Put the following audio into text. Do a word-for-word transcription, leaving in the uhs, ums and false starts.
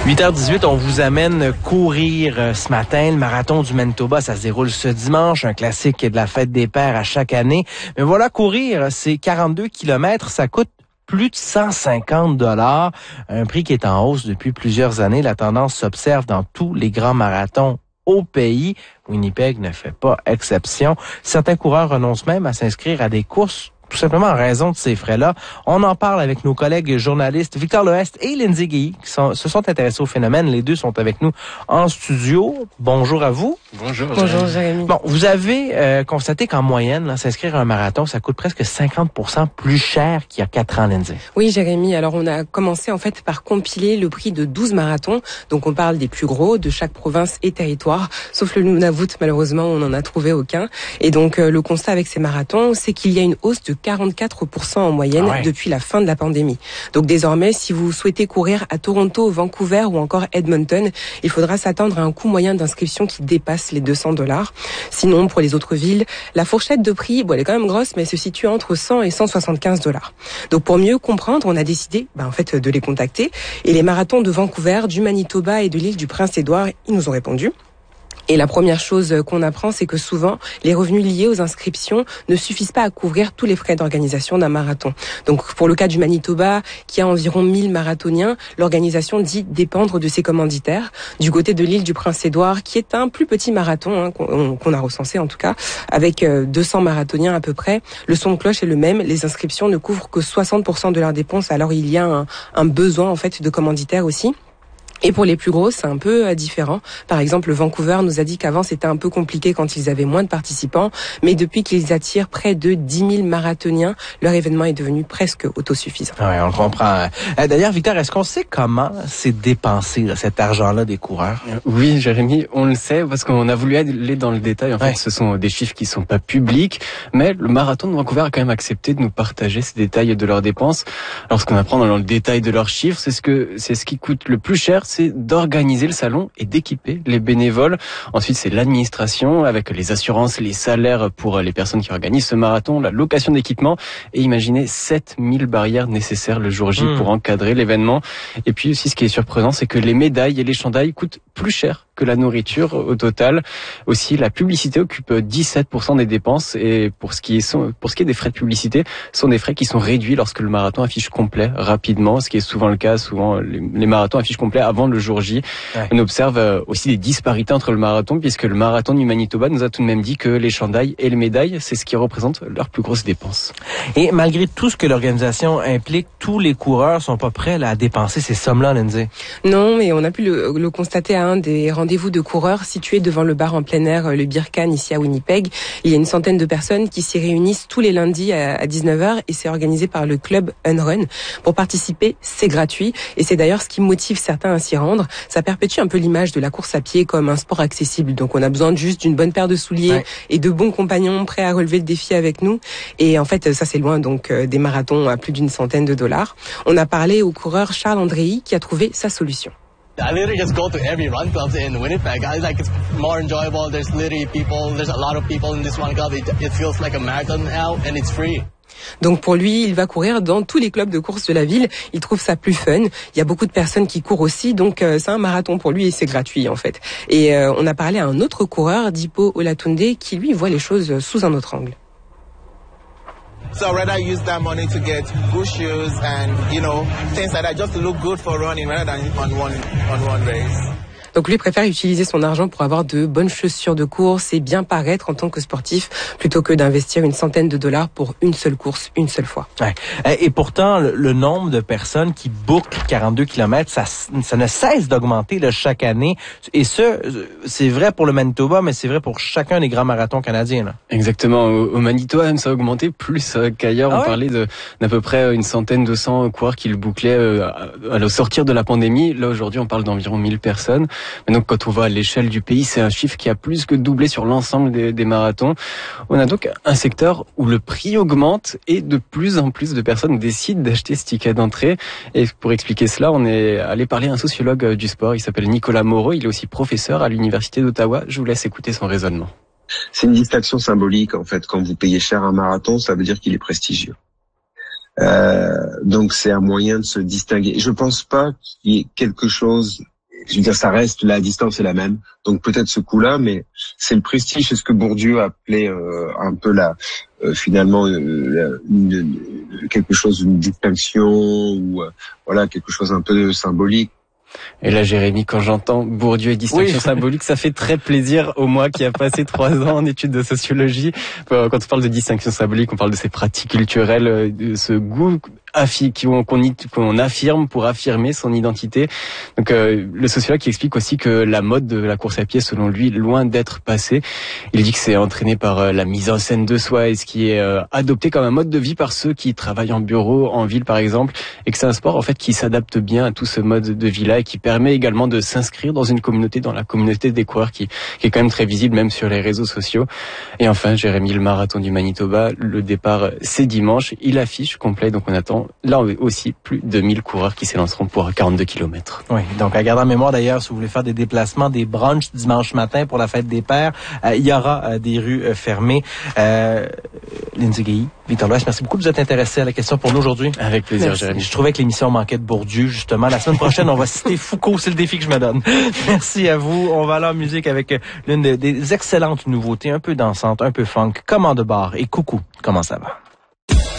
huit heures dix-huit, on vous amène courir ce matin. Le marathon du Manitoba, ça se déroule ce dimanche, un classique de la fête des pères à chaque année. Mais voilà, courir, c'est quarante-deux kilomètres, ça coûte plus de cent cinquante dollars, un prix qui est en hausse depuis plusieurs années. La tendance s'observe dans tous les grands marathons au pays. Winnipeg ne fait pas exception. Certains coureurs renoncent même à s'inscrire à des courses tout simplement en raison de ces frais-là. On en parle avec nos collègues journalistes Victor Leheste et Lindsay Guilly qui sont, se sont intéressés au phénomène. Les deux sont avec nous en studio. Bonjour à vous. Bonjour. Bonjour Jérémy. Bon, vous avez euh, constaté qu'en moyenne, là, s'inscrire à un marathon, ça coûte presque cinquante pour cent plus cher qu'il y a quatre ans, Lindsay. Oui, Jérémy. Alors, on a commencé en fait par compiler le prix de douze marathons. Donc, on parle des plus gros de chaque province et territoire. Sauf le Nunavut, malheureusement, on n'en a trouvé aucun. Et donc, euh, le constat avec ces marathons, c'est qu'il y a une hausse de quarante-quatre pour cent en moyenne ah ouais. depuis la fin de la pandémie. Donc désormais, si vous souhaitez courir à Toronto, Vancouver ou encore Edmonton, il faudra s'attendre à un coût moyen d'inscription qui dépasse les deux cents dollars. Sinon, pour les autres villes, la fourchette de prix, bon, elle est quand même grosse, mais elle se situe entre cent et cent soixante-quinze dollars. Donc pour mieux comprendre, on a décidé bah, en fait, de les contacter. Et les marathons de Vancouver, du Manitoba et de l'île du Prince-Édouard, ils nous ont répondu. Et la première chose qu'on apprend, c'est que souvent, les revenus liés aux inscriptions ne suffisent pas à couvrir tous les frais d'organisation d'un marathon. Donc, pour le cas du Manitoba, qui a environ mille marathoniens, l'organisation dit dépendre de ses commanditaires. Du côté de l'île du Prince-Édouard, qui est un plus petit marathon, hein, qu'on, qu'on a recensé en tout cas, avec deux cents marathoniens à peu près, le son de cloche est le même. Les inscriptions ne couvrent que soixante pour cent de leurs dépenses, alors il y a un, un besoin en fait de commanditaires aussi. Et pour les plus grosses, c'est un peu différent. Par exemple, Vancouver nous a dit qu'avant, c'était un peu compliqué quand ils avaient moins de participants. Mais depuis qu'ils attirent près de dix mille marathoniens, leur événement est devenu presque autosuffisant. Oui, on le comprend. D'ailleurs, Victor, est-ce qu'on sait comment c'est dépensé, là, cet argent-là des coureurs? Oui, Jérémy, on le sait parce qu'on a voulu aller dans le détail. En fait, ouais. ce sont des chiffres qui sont pas publics. Mais le marathon de Vancouver a quand même accepté de nous partager ces détails de leurs dépenses. Alors, ce qu'on apprend dans le détail de leurs chiffres, c'est ce que c'est ce qui coûte le plus cher, c'est d'organiser le salon et d'équiper les bénévoles. Ensuite, c'est l'administration avec les assurances, les salaires pour les personnes qui organisent ce marathon, la location d'équipement et imaginez sept mille barrières nécessaires le jour J mmh. pour encadrer l'événement. Et puis aussi, ce qui est surprenant, c'est que les médailles et les chandails coûtent plus cher que la nourriture au total. Aussi, la publicité occupe dix-sept pour cent des dépenses et pour ce qui est, pour ce qui est des frais de publicité, ce sont des frais qui sont réduits lorsque le marathon affiche complet rapidement, ce qui est souvent le cas. Souvent, les, les marathons affichent complet avant le jour J. Ouais. On observe aussi des disparités entre le marathon puisque le marathon du Manitoba nous a tout de même dit que les chandails et les médailles, c'est ce qui représente leurs plus grosses dépenses. Et malgré tout ce que l'organisation implique, tous les coureurs sont pas prêts là, à dépenser ces sommes-là, Lindsay. Non, mais on a pu le, le constater à un des rendez-vous de coureurs situé devant le bar en plein air, le Beer Can, ici à Winnipeg. Il y a une centaine de personnes qui s'y réunissent tous les lundis à dix-neuf heures et c'est organisé par le club Unrun. Pour participer, c'est gratuit et c'est d'ailleurs ce qui motive certains à s'y rendre. Ça perpétue un peu l'image de la course à pied comme un sport accessible. Donc on a besoin juste d'une bonne paire de souliers ouais. et de bons compagnons prêts à relever le défi avec nous. Et en fait, ça c'est loin donc des marathons à plus d'une centaine de dollars. On a parlé au coureur Charles Andréi qui a trouvé sa solution. I literally just go to every run club in Winnipeg. I like it's more enjoyable. There's literally people. There's a lot of people in this one club. It, it feels like a marathon now, and it's free. Donc pour lui, il va courir dans tous les clubs de course de la ville. Il trouve ça plus fun. Il y a beaucoup de personnes qui courent aussi, donc euh, c'est un marathon pour lui et c'est gratuit en fait. Et euh, on a parlé à un autre coureur, Dipo Olatunde, qui lui voit les choses sous un autre angle. So I'd rather use that money to get good shoes and, you know, things like that just to look good for running rather than on one, on one race. Donc lui préfère utiliser son argent pour avoir de bonnes chaussures de course et bien paraître en tant que sportif plutôt que d'investir une centaine de dollars pour une seule course, une seule fois. Ouais. Et pourtant, le, le nombre de personnes qui bouclent quarante-deux kilomètres, ça, ça ne cesse d'augmenter là, chaque année. Et ce, c'est vrai pour le Manitoba, mais c'est vrai pour chacun des grands marathons canadiens. Là. Exactement. Au, au Manitoba, même ça a augmenté plus euh, qu'ailleurs. Ah On ouais? parlait de, d'à peu près une centaine, deux cents coureurs qui le bouclaient euh, à, à sortir de la pandémie. Là, aujourd'hui, on parle d'environ mille personnes. Mais donc, quand on voit à l'échelle du pays, c'est un chiffre qui a plus que doublé sur l'ensemble des, des marathons. On a donc un secteur où le prix augmente et de plus en plus de personnes décident d'acheter ce ticket d'entrée. Et pour expliquer cela, on est allé parler à un sociologue du sport. Il s'appelle Nicolas Moreau. Il est aussi professeur à l'Université d'Ottawa. Je vous laisse écouter son raisonnement. C'est une distinction symbolique, en fait. Quand vous payez cher un marathon, ça veut dire qu'il est prestigieux. Euh, donc c'est un moyen de se distinguer. Je pense pas qu'il y ait quelque chose je veux dire, ça reste, la distance est la même. Donc peut-être ce coup-là, mais c'est le prestige, c'est ce que Bourdieu appelait euh, un peu la, euh, finalement, euh, une, une, quelque chose, une distinction ou euh, voilà, quelque chose un peu symbolique. Et là, Jérémy, quand j'entends Bourdieu et distinction oui. symbolique, ça fait très plaisir au moi qui a passé trois ans en études de sociologie. Quand on parle de distinction symbolique, on parle de ces pratiques culturelles, de ce goût qu'on, qu'on, qu'on affirme pour affirmer son identité. Donc, euh, le sociologue qui explique aussi que la mode de la course à pied, selon lui, loin d'être passée, il dit que c'est entraîné par euh, la mise en scène de soi et ce qui est euh, adopté comme un mode de vie par ceux qui travaillent en bureau, en ville par exemple, et que c'est un sport en fait qui s'adapte bien à tout ce mode de vie-là et qui permet également de s'inscrire dans une communauté, dans la communauté des coureurs qui, qui est quand même très visible même sur les réseaux sociaux. Et enfin, Jérémy, le marathon du Manitoba, le départ c'est dimanche, il affiche complet, donc on attend là aussi plus de mille coureurs qui s'élanceront pour quarante-deux kilomètres. Oui, donc à garder en mémoire d'ailleurs, si vous voulez faire des déplacements, des brunchs dimanche matin pour la fête des pères, euh, il y aura euh, des rues euh, fermées. Euh, Lindsay Guilly, Victor Loès, merci beaucoup de vous être intéressé à la question pour nous aujourd'hui. Avec plaisir, Jérémy. Je trouvais que l'émission manquait de Bourdieu, justement. La semaine prochaine, on va citer Foucault, c'est le défi que je me donne. Merci à vous. On va aller en musique avec l'une des excellentes nouveautés, un peu dansante, un peu funk, Commande Bar et Coucou. Comment ça va?